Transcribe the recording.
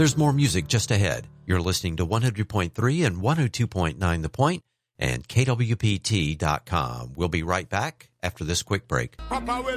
There's more music just ahead. You're listening to 100.3 and 102.9 The Point and KWPT.com. We'll be right back after this quick break.